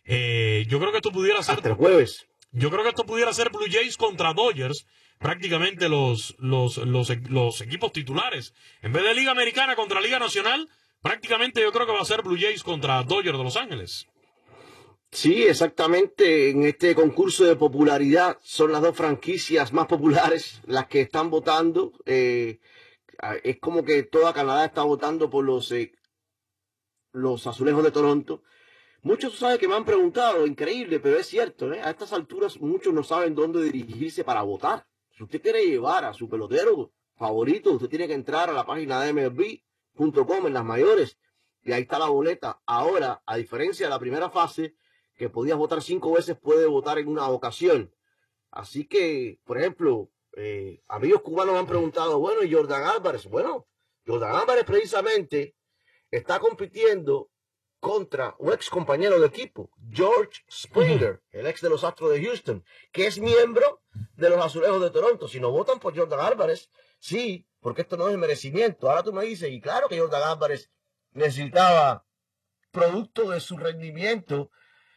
Yo creo que esto pudiera ser... Hasta el jueves. Yo creo que esto pudiera ser Blue Jays contra Dodgers. Prácticamente los equipos titulares. En vez de Liga Americana contra Liga Nacional, prácticamente yo creo que va a ser Blue Jays contra Dodgers de Los Ángeles. Sí, exactamente. En este concurso de popularidad son las dos franquicias más populares las que están votando. Es como que toda Canadá está votando por los Azulejos de Toronto. Muchos saben que me han preguntado, increíble, pero es cierto, ¿eh? A estas alturas muchos no saben dónde dirigirse para votar. Si usted quiere llevar a su pelotero favorito, usted tiene que entrar a la página de MLB.com en las mayores y ahí está la boleta. Ahora, a diferencia de la primera fase, que podías votar 5 veces, puede votar en una ocasión. Así que, por ejemplo, amigos cubanos me han preguntado, bueno, ¿y Jordan Álvarez? Bueno, Jordan Álvarez precisamente está compitiendo contra un ex compañero de equipo, George Springer, el ex de los Astros de Houston, que es miembro de los Azulejos de Toronto. Si no votan por Jordan Álvarez, sí, porque esto no es merecimiento. Ahora tú me dices, y claro que Jordan Álvarez necesitaba producto de su rendimiento.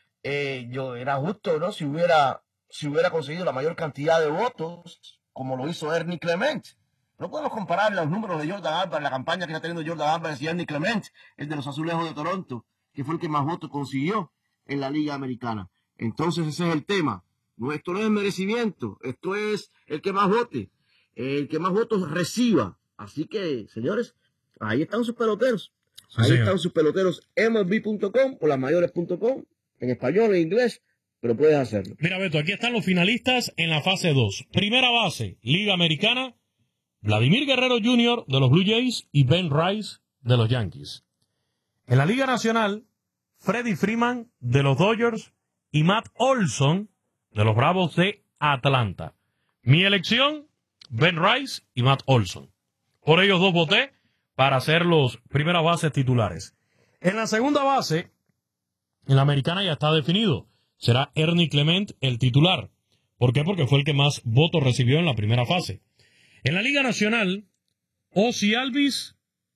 Yo era justo, ¿no? Si hubiera conseguido la mayor cantidad de votos, como lo hizo Ernie Clement. No podemos comparar los números de Jordan Álvarez, la campaña que está teniendo Jordan Álvarez y Ernie Clement, el de los Azulejos de Toronto, que fue el que más votos consiguió en la Liga Americana. Entonces ese es el tema. No, esto no es merecimiento, esto es el que más vote, el que más votos reciba. Así que, señores, ahí están sus peloteros. Ahí están sus peloteros, MLB.com o lasmayores.com. En español, en inglés, pero puedes hacerlo. Mira, Beto, aquí están los finalistas en la fase 2. Primera base, Liga Americana, Vladimir Guerrero Jr. de los Blue Jays y Ben Rice de los Yankees. En la Liga Nacional, Freddie Freeman de los Dodgers y Matt Olson de los Bravos de Atlanta. Mi elección, Ben Rice y Matt Olson. Por ellos dos voté para ser los primeras bases titulares. En la segunda base, en la Americana ya está definido. Será Ernie Clement el titular. ¿Por qué? Porque fue el que más votos recibió en la primera fase. En la Liga Nacional, Ozzie Albies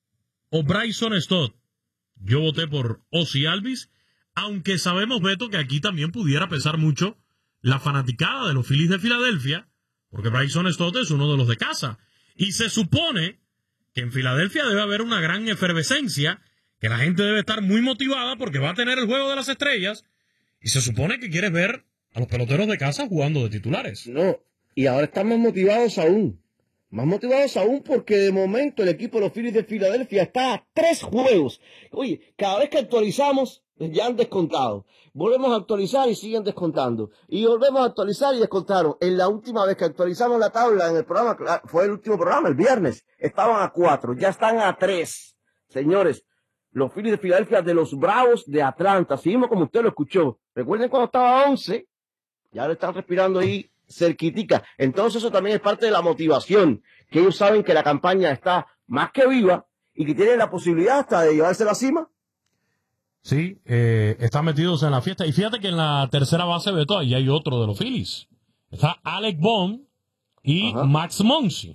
o Bryson Stott. Yo voté por Ozzie Albies, aunque sabemos, Beto, que aquí también pudiera pesar mucho la fanaticada de los Phillies de Filadelfia, porque Bryson Stott es uno de los de casa. Y se supone que en Filadelfia debe haber una gran efervescencia, que la gente debe estar muy motivada porque va a tener el Juego de las Estrellas, y se supone que quieres ver a los peloteros de casa jugando de titulares. No, y ahora estamos motivados aún. Más motivados aún porque de momento el equipo de los Phillies de Filadelfia está a 3 juegos. Oye, cada vez que actualizamos, ya han descontado. Volvemos a actualizar y siguen descontando. Y volvemos a actualizar y descontaron. En la última vez que actualizamos la tabla en el programa, fue el último programa, el viernes, estaban a 4, ya están a 3. Señores, los Phillies de Filadelfia de los Bravos de Atlanta, seguimos como usted lo escuchó. Recuerden cuando estaba a 11, ya lo están respirando ahí cerquitica. Entonces eso también es parte de la motivación, que ellos saben que la campaña está más que viva y que tienen la posibilidad hasta de llevarse a la cima. Sí, están metidos en la fiesta. Y fíjate que en la tercera base, Beto, ahí hay otro de los Phillies. Está Alec Bohm y Max Muncy.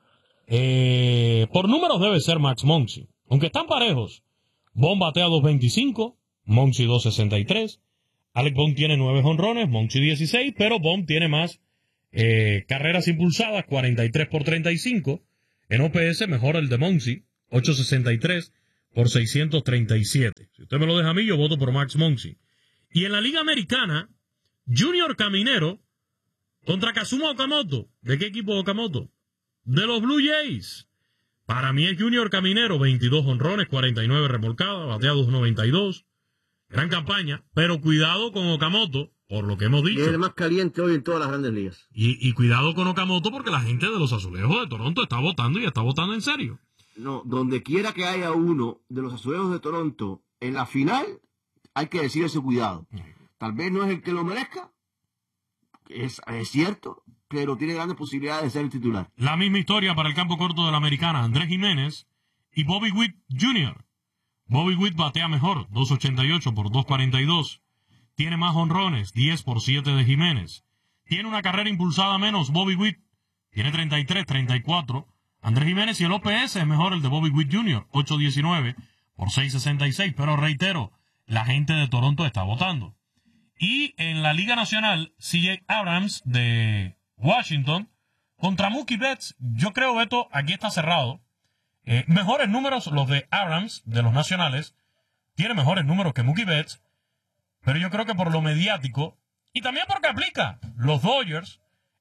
Por números debe ser Max Muncy. Aunque están parejos. Bohm batea 2.25, Muncy 2.63. Alec Bohm tiene 9 jonrones, Muncy 16, pero Bohm tiene más carreras impulsadas, 43 por 35. En OPS mejor el de Muncy, 8.63 por 637. Si usted me lo deja a mí, yo voto por Max Muncy. Y en la Liga Americana, Junior Caminero contra Kazuma Okamoto. ¿De qué equipo Okamoto? De los Blue Jays. Para mí es Junior Caminero, 22 jonrones, 49 remolcadas, batea 2.92. Gran campaña, pero cuidado con Okamoto, por lo que hemos dicho. Es el más caliente hoy en todas las Grandes Ligas. Y cuidado con Okamoto porque la gente de los Azulejos de Toronto está votando y está votando en serio. No, donde quiera que haya uno de los azulejos de Toronto en la final, hay que decir ese cuidado. Tal vez no es el que lo merezca, es cierto, pero tiene grandes posibilidades de ser el titular. La misma historia para el campo corto de la Americana, Andrés Jiménez y Bobby Witt Jr. Bobby Witt batea mejor, 2.88 por 2.42. Tiene más honrones, 10 por 7 de Jiménez. Tiene una carrera impulsada menos Bobby Witt, tiene 33, 34. Andrés Jiménez, y el OPS es mejor el de Bobby Witt Jr., 8.19 por 6.66. Pero reitero, la gente de Toronto está votando. Y en la Liga Nacional, CJ Abrams de Washington contra Mookie Betts. Yo creo, Beto, aquí está cerrado. Mejores números los de Abrams, de los nacionales. Tiene mejores números que Mookie Betts. Pero yo creo que por lo mediático, y también porque aplica los Dodgers,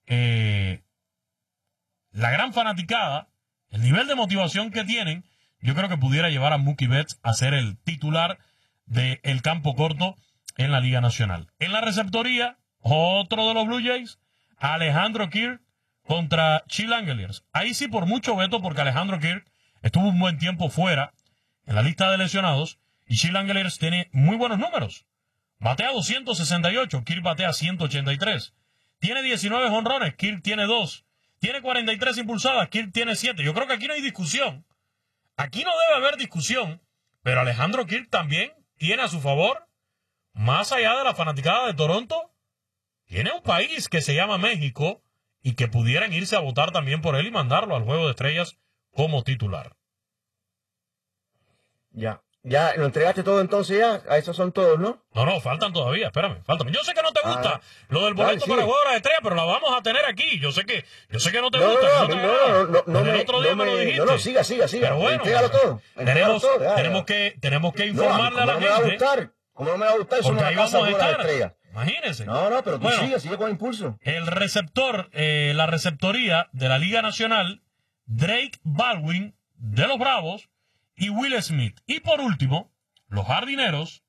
la gran fanaticada, el nivel de motivación que tienen, yo creo que pudiera llevar a Mookie Betts a ser el titular del campo corto en la Liga Nacional. En la receptoría, otro de los Blue Jays, Alejandro Kirk contra Shea Langeliers. Ahí sí por mucho, Beto, porque Alejandro Kirk estuvo un buen tiempo fuera en la lista de lesionados y Shea Langeliers tiene muy buenos números. Batea 268, Kirk batea 183. Tiene 19 jonrones, Kirk tiene 2. Tiene 43 impulsadas, Kirk tiene 7. Yo creo que aquí no hay discusión. Aquí no debe haber discusión, pero Alejandro Kirk también tiene a su favor, más allá de la fanaticada de Toronto, tiene un país que se llama México y que pudieran irse a votar también por él y mandarlo al Juego de Estrellas como titular. Ya, ¿lo entregaste todo entonces ya? A esos son todos, ¿no? No, faltan todavía, espérame, faltan. Yo sé que no te gusta lo del boleto para el Juego de las Estrellas, pero la vamos a tener aquí. Yo sé que no te gusta. El otro día me lo dijiste. No, siga. Pero bueno, entrégalo todo. Tenemos que informarle a la gente. ¿Cómo no me va a gustar? Porque ahí vamos a estar. Imagínense. No, pero tú sigue con impulso. El receptor, la receptoría de la Liga Nacional, Drake Baldwin de los Bravos y Will Smith. Y por último, los jardineros,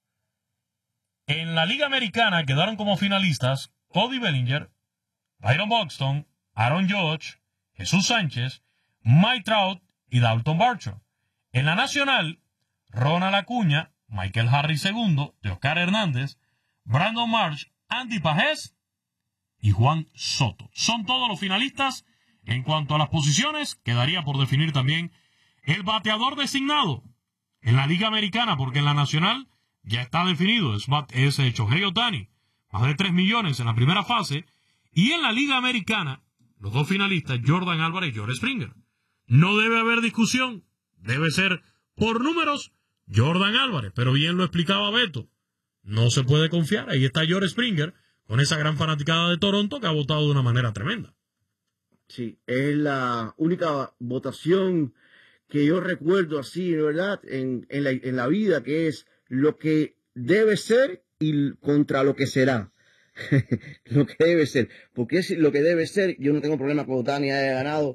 en la Liga Americana quedaron como finalistas Cody Bellinger, Byron Buxton, Aaron Judge, Jesús Sánchez, Mike Trout y Dalton Varsho. En la Nacional, Ronald Acuña, Michael Harris II, Teoscar Hernández, Brandon Marsh, Andy Pajés y Juan Soto. Son todos los finalistas. En cuanto a las posiciones, quedaría por definir también el bateador designado en la Liga Americana, porque en la Nacional ya está definido, es Shohei Ohtani, más de 3 millones en la primera fase, y en la Liga Americana, los dos finalistas, Jordan Álvarez y George Springer. No debe haber discusión, debe ser por números Jordan Álvarez, pero bien lo explicaba Beto, no se puede confiar, ahí está George Springer, con esa gran fanaticada de Toronto que ha votado de una manera tremenda. Sí, es la única votación que yo recuerdo así, ¿verdad? En la vida, que es lo que debe ser y contra lo que será. Lo que debe ser. Porque es lo que debe ser. Yo no tengo problema con Ohtani haya ganado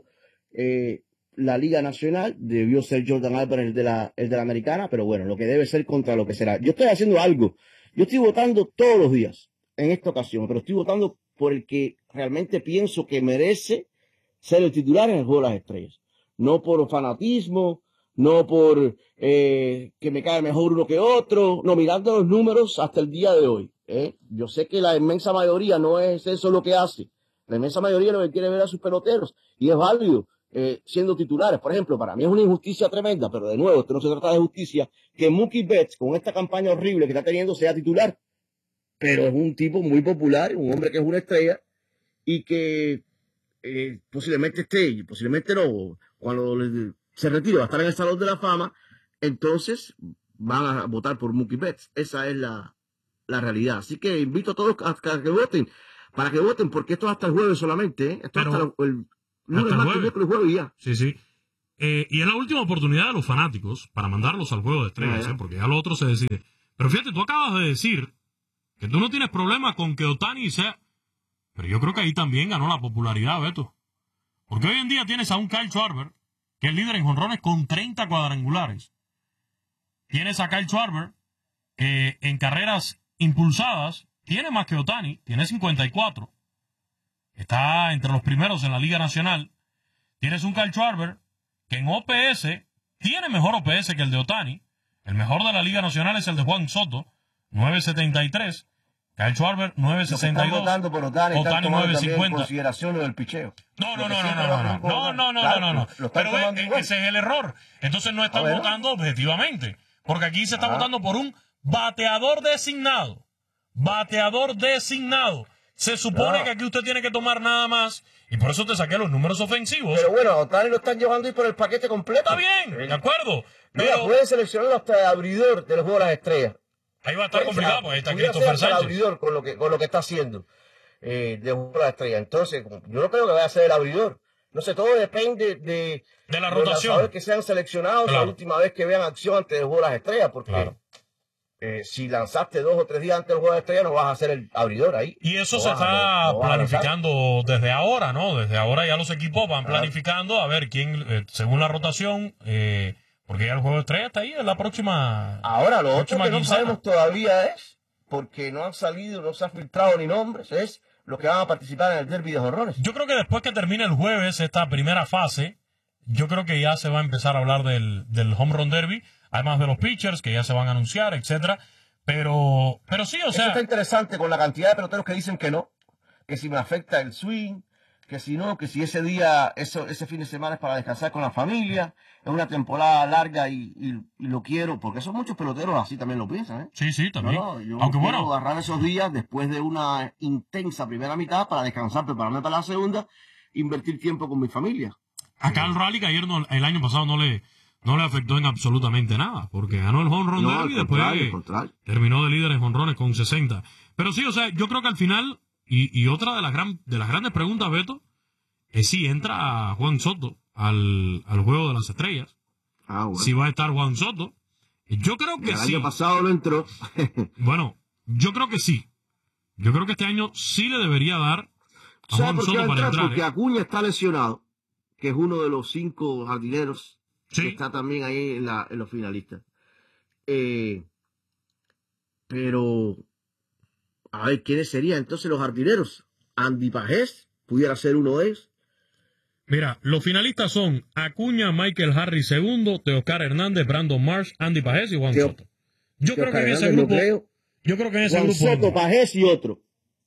la Liga Nacional. Debió ser Jordan Álvarez el de la Americana, pero bueno, lo que debe ser contra lo que será. Yo estoy haciendo algo. Yo estoy votando todos los días en esta ocasión, pero estoy votando por el que realmente pienso que merece ser el titular en el Juego de las Estrellas. No por fanatismo, no por que me cae mejor uno que otro, no, mirando los números hasta el día de hoy. Yo sé que la inmensa mayoría no es eso lo que hace. La inmensa mayoría lo que quiere ver a sus peloteros, y es válido siendo titulares. Por ejemplo, para mí es una injusticia tremenda, pero de nuevo, esto no se trata de justicia, que Mookie Betts, con esta campaña horrible que está teniendo, sea titular. Pero es un tipo muy popular, un hombre que es una estrella, y que posiblemente esté, y posiblemente no, cuando se retire va a estar en el Salón de la Fama, entonces van a votar por Mookie Betts. Esa es la realidad. Así que invito a todos a que voten, porque esto es hasta el jueves solamente, Esto es hasta el lunes, martes, miércoles, jueves y ya. Sí. Y es la última oportunidad de los fanáticos para mandarlos al Juego de Estrellas, porque ya lo otro se decide. Pero fíjate, tú acabas de decir que tú no tienes problema con que Ohtani sea... Pero yo creo que ahí también ganó la popularidad, Beto. Porque hoy en día tienes a un Kyle Schwarber, que es líder en jonrones con 30 cuadrangulares. Tienes a Kyle Schwarber, que en carreras impulsadas tiene más que Ohtani, tiene 54. Está entre los primeros en la Liga Nacional. Tienes un Kyle Schwarber, que en OPS tiene mejor OPS que el de Ohtani. El mejor de la Liga Nacional es el de Juan Soto, 9.73. Kyle Schwarber, 9.62. Están votando por Ohtani, están tomando también en 9.50. consideración lo del picheo. No. Claro, Pero ese es el error. Entonces no están votando objetivamente. Porque aquí se está votando por un bateador designado. Bateador designado. Se supone que aquí usted tiene que tomar nada más. Y por eso te saqué los números ofensivos. Pero bueno, a Ohtani lo están llevando ahí por el paquete completo. Está bien, de acuerdo. Mira, pueden seleccionarlo hasta el abridor de los Juegos de las Estrellas. Ahí va a estar complicado, porque ahí está Christopher Sánchez. El abridor con lo que está haciendo de los Juegos de las Estrellas. Entonces, yo no creo que vaya a ser el abridor. No sé, todo depende de la rotación. Los que sean seleccionados la última vez que vean acción antes del Juego de las Estrellas, porque si lanzaste 2 o 3 días antes del Juego de las Estrellas no vas a ser el abridor ahí. Y eso se está planificando desde ahora, ¿no? Desde ahora ya los equipos van planificando a ver quién, según la rotación, porque ya el Juego de Estrellas está ahí en la próxima. Ahora, lo otro que no sabemos todavía es, porque no han salido, no se han filtrado ni nombres, es los que van a participar en el derbi de jonrones. Yo creo que después que termine el jueves esta primera fase, yo creo que ya se va a empezar a hablar del home run derby, además de los pitchers que ya se van a anunciar, etcétera. Pero sí, o sea. Eso está interesante con la cantidad de peloteros que dicen que no, que si me afecta el swing, que si no, que si ese día, ese fin de semana es para descansar con la familia, es una temporada larga y lo quiero, porque son muchos peloteros así también lo piensan, ¿eh? Sí, también. Yo quiero agarrar esos días después de una intensa primera mitad para descansar, prepararme para la segunda, invertir tiempo con mi familia. Acá el rally que ayer el año pasado no le afectó en absolutamente nada, porque ganó el home run derby y después terminó de líder en jonrones con 60. Pero sí, o sea, yo creo que al final, y otra de las grandes preguntas, Beto, es si entra Juan Soto al Juego de las Estrellas. Bueno. Si va a estar Juan Soto. Yo creo que sí. El año pasado no entró. Bueno, yo creo que sí. Yo creo que este año sí le debería dar a Juan Soto para entrar. Porque Acuña está lesionado, que es uno de los 5 jardineros que está también ahí en los finalistas. Pero, a ver, ¿quiénes serían entonces los jardineros? Andy Pajés, pudiera ser uno de ellos. Mira, los finalistas son Acuña, Michael Harris II, Teoscar Hernández, Brandon Marsh, Andy Pajés y Juan Soto. Yo creo que en ese grupo. Juan Soto, Pajés y otro.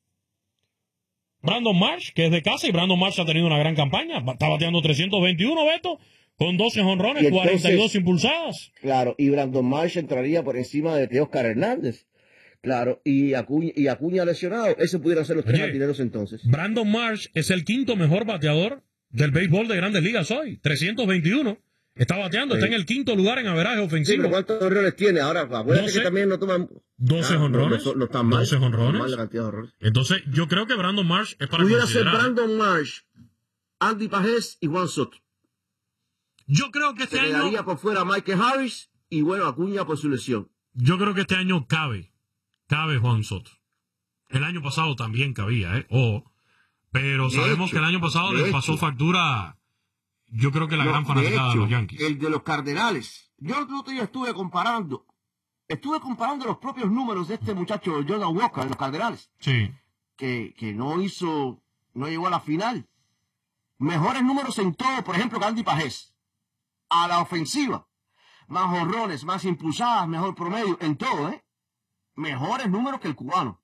Brandon Marsh, que es de casa, y Brandon Marsh ha tenido una gran campaña. Está bateando 321, Beto, con 12 jonrones, 42 impulsadas. Claro, y Brandon Marsh entraría por encima de Teoscar Hernández. Claro, y Acuña lesionado. Esos pudieran ser los 3 jardineros entonces. Brandon Marsh es el 5º mejor bateador del béisbol de Grandes Ligas hoy. 321. Está bateando, está en el 5º lugar en averaje ofensivo. Sí, pero ¿cuántos jonrones tiene? Ahora, acuérdate que también no toman 12 jonrones. No están mal. 12 jonrones. Mal la cantidad de jonrones. Entonces, yo creo que Brandon Marsh es para pudiera considerar. ser Brandon Marsh, Andy Pajés y Juan Soto. Yo creo que este año quedaría por fuera Michael Harris y bueno, Acuña por su lesión. Yo creo que este año cabe Juan Soto. El año pasado también cabía, pero sabemos que el año pasado les pasó factura, yo creo que la gran fanaticada de los Yankees. El de los Cardenales. Yo el otro día estuve comparando los propios números de este muchacho Jordan Walker de los Cardenales. Sí. Que no llegó a la final. Mejores números en todo, por ejemplo, que Andy Pajés. A la ofensiva. Más jonrones, más impulsadas, mejor promedio, en todo, Mejores números que el cubano.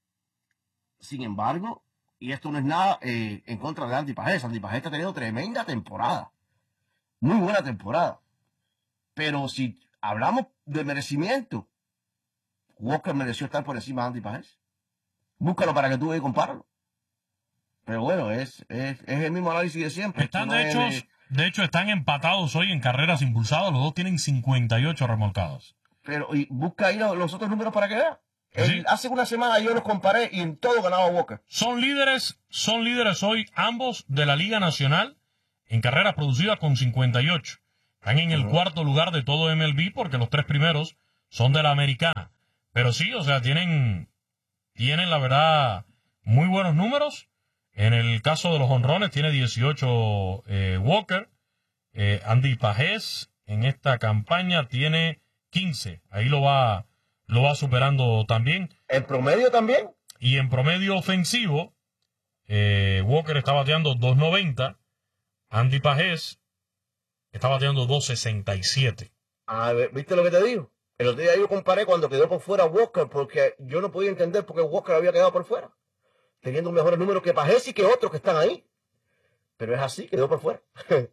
Sin embargo, y esto no es nada en contra de Andy Pajés. Andy Pajés ha tenido tremenda temporada. Muy buena temporada. Pero si hablamos de merecimiento, Walker mereció estar por encima de Andy Pajés. Búscalo para que tú veas y compáralo. Pero bueno, es el mismo análisis de siempre. Están de hecho, están empatados hoy en carreras impulsadas. Los dos tienen 58 remolcadas. Pero y busca ahí los otros números para que vea. Hace una semana yo los comparé y en todo ganaba Walker. Son líderes hoy ambos de la Liga Nacional en carreras producidas con 58. Están en el 4º lugar de todo MLB porque los 3 primeros son de la Americana. Pero sí, o sea, tienen la verdad muy buenos números. En el caso de los jonrones tiene 18 Walker. Andy Pajés en esta campaña tiene 15. Ahí lo va superando también. ¿En promedio también? Y en promedio ofensivo, Walker está bateando 2.90. Andy Pajés está bateando 2.67. ¿Viste lo que te digo? El otro día yo comparé cuando quedó por fuera Walker, porque yo no podía entender por qué Walker había quedado por fuera, teniendo mejores números que Pajés y que otros que están ahí. Pero es así, quedó por fuera.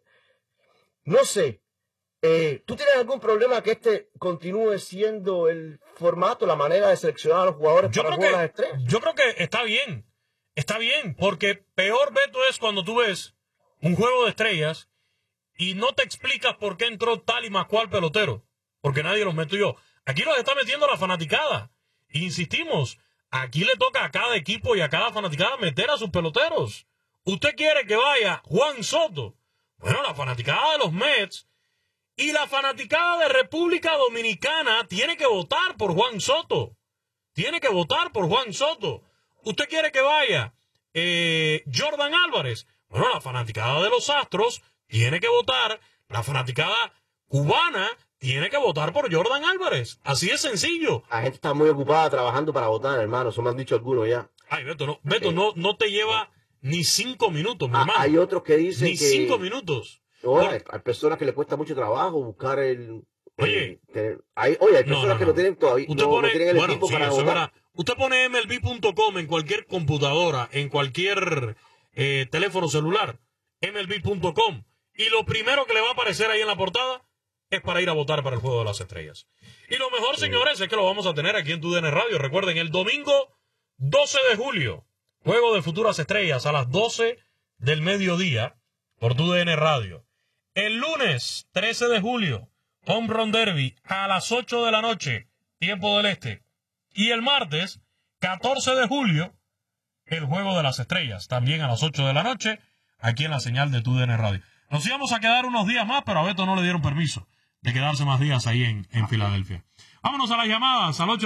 No sé. ¿Tú tienes algún problema que este continúe siendo el formato, la manera de seleccionar a los jugadores para jugar las estrellas? Yo creo que está bien. Está bien, porque peor, Beto, es cuando tú ves un juego de estrellas y no te explicas por qué entró tal y más cual pelotero, porque nadie los metió. Aquí los está metiendo la fanaticada. Insistimos, aquí le toca a cada equipo y a cada fanaticada meter a sus peloteros. ¿Usted quiere que vaya Juan Soto? Bueno, la fanaticada de los Mets y la fanaticada de República Dominicana tiene que votar por Juan Soto. Tiene que votar por Juan Soto. ¿Usted quiere que vaya Jordan Álvarez? Bueno, la fanaticada de los Astros tiene que votar. La fanaticada cubana tiene que votar por Jordan Álvarez. Así es sencillo. La gente está muy ocupada trabajando para votar, hermano. Eso me han dicho algunos ya. Ay, Beto, no te lleva ni 5 minutos, mi hermano. Hay otros que dicen ni 5 minutos. No, hay personas que le cuesta mucho trabajo buscar el... Oye. Hay personas que no tienen todavía. No tienen el equipo para votar. Usted pone MLB.com en cualquier computadora, en cualquier teléfono celular, MLB.com, y lo primero que le va a aparecer ahí en la portada es para ir a votar para el Juego de las Estrellas. Y lo mejor, señores, es que lo vamos a tener aquí en TUDN Radio. Recuerden, el domingo 12 de julio, Juego de Futuras Estrellas a las 12 del mediodía por TUDN Radio. El lunes 13 de julio, Home Run Derby a las 8 de la noche, tiempo del este. Y el martes 14 de julio, el Juego de las Estrellas, también a las 8 de la noche, aquí en la señal de TUDN Radio. Nos íbamos a quedar unos días más, pero a Beto no le dieron permiso de quedarse más días ahí en Filadelfia. Vámonos a las llamadas al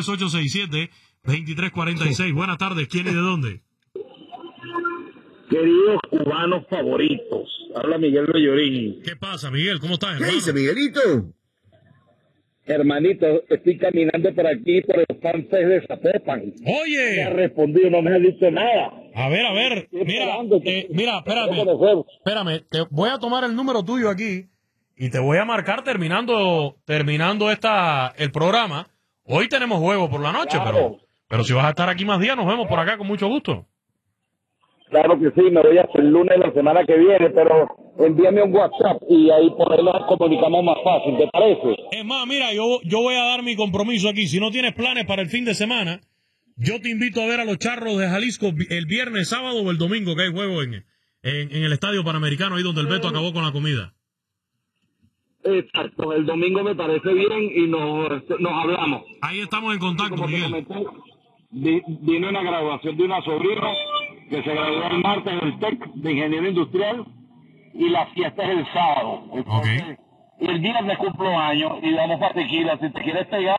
833-867-2346. Buenas tardes, ¿quién y de dónde? Queridos cubanos favoritos, habla Miguel Bellorín. ¿Qué pasa, Miguel? ¿Cómo estás, hermano? ¿Qué dice, Miguelito? Hermanito, estoy caminando por aquí, por el fanfest de Zapopan. ¡Oye! No me ha respondido, no me ha dicho nada. A ver, mira, espérame, te voy a tomar el número tuyo aquí y te voy a marcar terminando el programa. Hoy tenemos juego por la noche, claro. pero si vas a estar aquí más días, nos vemos por acá con mucho gusto. Claro que sí, me voy hasta el lunes de la semana que viene, pero envíame un WhatsApp y ahí por ahí nos comunicamos más fácil, ¿te parece? Es más, mira, yo voy a dar mi compromiso aquí. Si no tienes planes para el fin de semana, yo te invito a ver a los Charros de Jalisco el viernes, sábado o el domingo, que hay juego en el Estadio Panamericano, ahí donde el Beto acabó con la comida. Exacto, el domingo me parece bien y nos hablamos. Ahí estamos en contacto, como Miguel. Vino una graduación de una sobrina que se graduó el martes en el TEC de Ingeniero Industrial y la fiesta es el sábado. Entonces, okay. Y el viernes cumplo años y vamos para Tequila. Si te quieres pegar.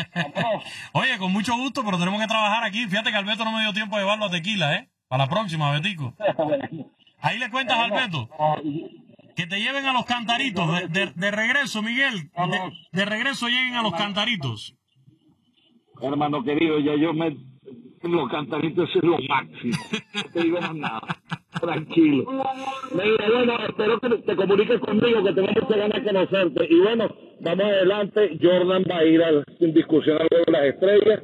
Oye, con mucho gusto, pero tenemos que trabajar aquí. Fíjate que Alberto no me dio tiempo de llevarlo a Tequila, Para la próxima, Betico. Ahí le cuentas a Alberto que te lleven a los Cantaritos. De regreso, Miguel. De regreso lleguen a los Cantaritos. Hermano querido, ya los Cantaritos es lo máximo. No te digo más nada. Tranquilo. Mira, bueno, espero que te comuniques conmigo, que tengo mucha ganas de conocerte. Y bueno, vamos adelante. Jordan va a ir sin discusión al Juego de las Estrellas.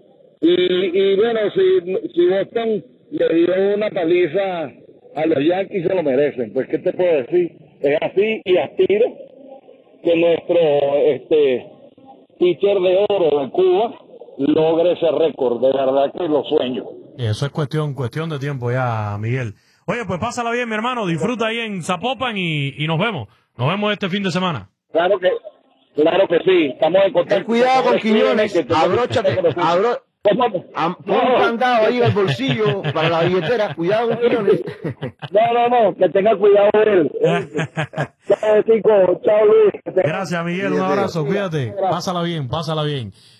Y bueno, si Boston le dio una paliza a los Yankees, se lo merecen. Pues, ¿qué te puedo decir? Es así y aspiro que nuestro pitcher de oro de Cuba logre ese récord. De verdad que lo sueño. Eso es cuestión de tiempo ya, Miguel. Oye, pues pásala bien, mi hermano. Disfruta ahí en Zapopan y nos vemos. Nos vemos este fin de semana. Claro que sí. Estamos en contacto. Ten cuidado con Quiñones. Abróchate. Pon un candado ahí en el bolsillo para la billetera. Cuidado con Quiñones. No. Que tenga cuidado él. Chao, Tico. Chao, Luis. Gracias, Miguel. Un abrazo. Cuídate. Pásala bien.